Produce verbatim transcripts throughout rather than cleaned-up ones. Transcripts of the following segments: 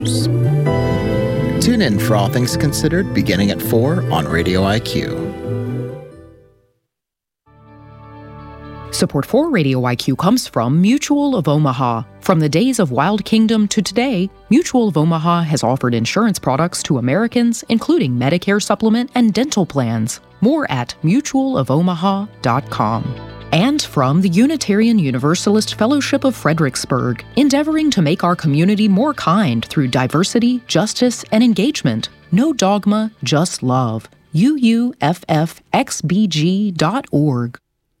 Tune in for All Things Considered beginning at four on Radio I Q. Support for Radio I Q comes from Mutual of Omaha. From the days of Wild Kingdom to today, Mutual of Omaha has offered insurance products to Americans, including Medicare supplement and dental plans. More at mutual of omaha dot com. And from the Unitarian Universalist Fellowship of Fredericksburg, endeavoring to make our community more kind through diversity, justice, and engagement. No dogma, just love. U U F F X B G dot org.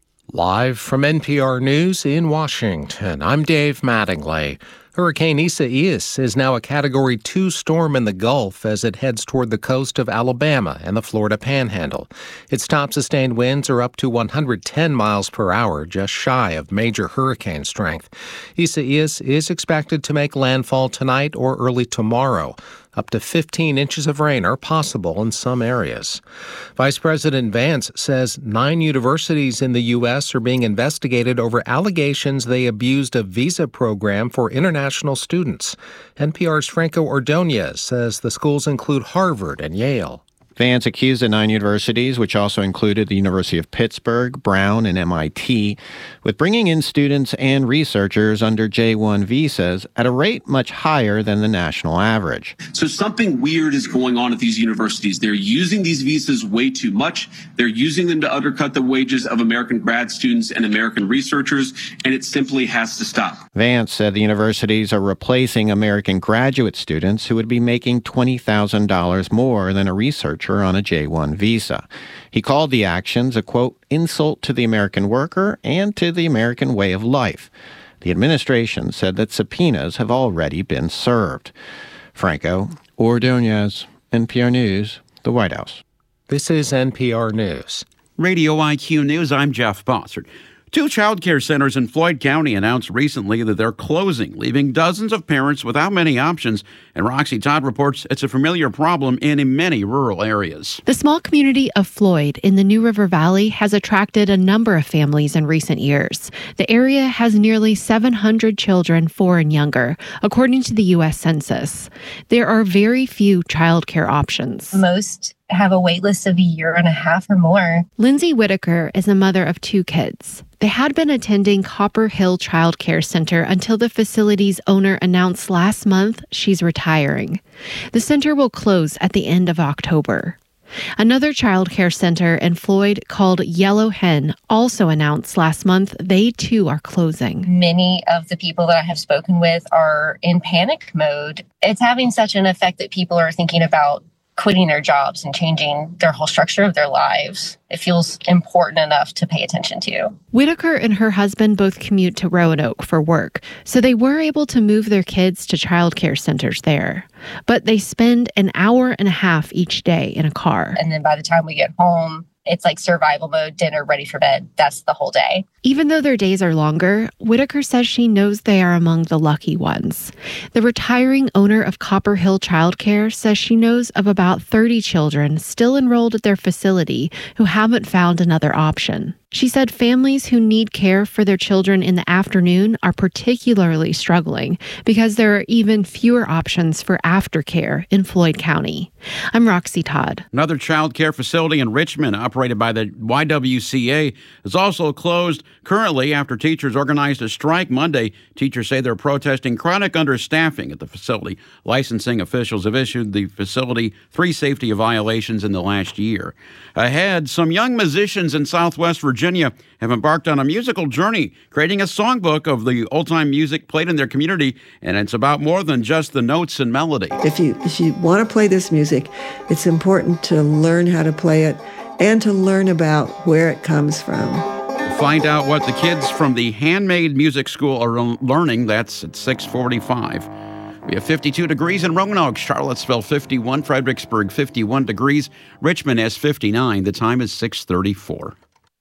Live from N P R News in Washington, I'm Dave Mattingly. Hurricane Isaias is now a Category two storm in the Gulf as it heads toward the coast of Alabama and the Florida Panhandle. Its top sustained winds are up to one hundred ten miles per hour, just shy of major hurricane strength. Isaias is expected to make landfall tonight or early tomorrow. Up to fifteen inches of rain are possible in some areas. Vice President Vance says nine universities in the U S are being investigated over allegations they abused a visa program for international students. N P R's Franco Ordonez says the schools include Harvard and Yale. Vance accused the nine universities, which also included the University of Pittsburgh, Brown, and M I T, with bringing in students and researchers under J one visas at a rate much higher than the national average. So something weird is going on at these universities. They're using these visas way too much. They're using them to undercut the wages of American grad students and American researchers, and it simply has to stop. Vance said the universities are replacing American graduate students who would be making twenty thousand dollars more than a researcher on a J one visa. He called the actions a, quote, insult to the American worker and to the American way of life. The administration said that subpoenas have already been served. Franco Ordonez, N P R News, the White House. This is N P R News. Radio I Q News, I'm Jeff Bossert. Two child care centers in Floyd County announced recently that they're closing, leaving dozens of parents without many options. And Roxy Todd reports it's a familiar problem in many rural areas. The small community of Floyd in the New River Valley has attracted a number of families in recent years. The area has nearly seven hundred children four and younger, according to the U S Census. There are very few child care options. Most have a wait list of a year and a half or more. Lindsay Whitaker is a mother of two kids. They had been attending Copper Hill Child Care Center until the facility's owner announced last month she's retiring. The center will close at the end of October. Another child care center in Floyd called Yellow Hen also announced last month they too are closing. Many of the people that I have spoken with are in panic mode. It's having such an effect that people are thinking about quitting their jobs and changing their whole structure of their lives. It feels important enough to pay attention to. Whitaker and her husband both commute to Roanoke for work, so they were able to move their kids to child care centers there. But they spend an hour and a half each day in a car. And then by the time we get home, it's like survival mode, dinner, ready for bed. That's the whole day. Even though their days are longer, Whitaker says she knows they are among the lucky ones. The retiring owner of Copper Hill Childcare says she knows of about thirty children still enrolled at their facility who haven't found another option. She said families who need care for their children in the afternoon are particularly struggling because there are even fewer options for aftercare in Floyd County. I'm Roxy Todd. Another child care facility in Richmond, operated by the Y W C A, is also closed currently after teachers organized a strike Monday. Teachers say they're protesting chronic understaffing at the facility. Licensing officials have issued the facility three safety violations in the last year. Ahead, some young musicians in Southwest Virginia have embarked on a musical journey, creating a songbook of the old-time music played in their community, and it's about more than just the notes and melody. If you if you want to play this music, it's important to learn how to play it and to learn about where it comes from. Find out what the kids from the Handmade Music School are learning. That's at six forty-five. We have fifty-two degrees in Roanoke, Charlottesville fifty-one, Fredericksburg fifty-one degrees, Richmond has fifty-nine. The time is six thirty-four.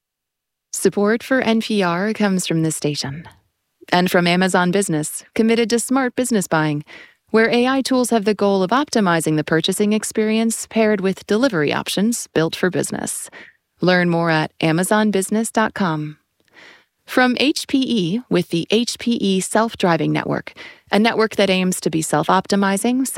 Support for N P R comes from this station. And from Amazon Business, committed to smart business buying, where A I tools have the goal of optimizing the purchasing experience paired with delivery options built for business. Learn more at amazon business dot com. From H P E with the H P E Self-Driving Network, a network that aims to be self-optimizing,